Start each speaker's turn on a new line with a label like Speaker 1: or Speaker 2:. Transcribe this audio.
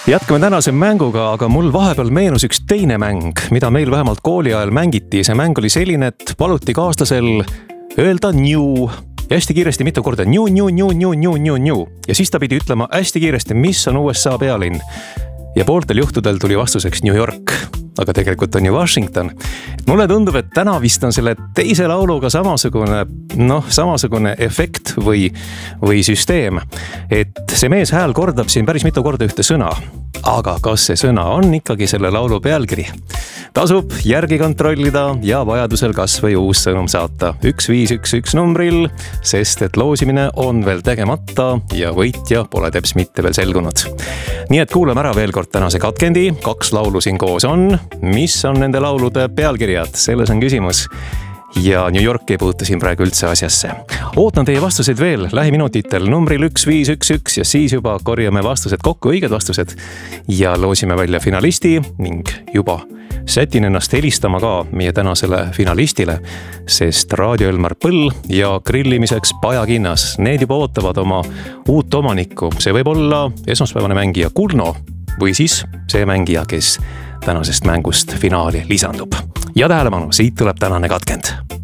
Speaker 1: Jätkame tänase mänguga, aga mul vahepeal meenus üks teine mäng, mida meil vähemalt kooli ajal mängiti. See mäng oli selline, et paluti kaaslasel öelda new ja hästi kiiresti mitu korda new. Ja siis ta pidi ütlema hästi kiiresti, mis on USA pealinn. Ja pooltel juhtudel tuli vastuseks New York, aga tegelikult on ju Washington. Mulle tundub, et täna vist on selle teise lauluga samasugune efekt või süsteem. Et see mees hääl kordab siin päris mitu korda ühte sõna. Aga kas see sõna on ikkagi selle laulu pealkiri? Tasub järgi kontrollida ja vajadusel kas või uus sõnum saata 1511 numbril, sest et loosimine on veel tegemata ja võitja pole teps mitte veel selgunud. Nii et kuulame ära veel kord tänase katkendi. 2 laulu siin koos on. Mis on nende laulude pealkirjad? Selles on küsimus. Ja New York ei puutu siin praegu üldse asjasse. Ootan teie vastuseid veel lähiminutitel numbril 1511 ja siis juba korjame vastused kokku, õiged vastused ja loosime välja finalisti ning juba sätin ennast helistama ka meie tänasele finalistile, sest Raadio Elmar Põll ja grillimiseks Pajakinnas, need juba ootavad oma uut omanikku. See võib olla esmaspäevane mängija Kulno või siis see mängija, kes tänasest mängust finaali lisandub. Ja tähelepanu, siit tuleb tänane katkend.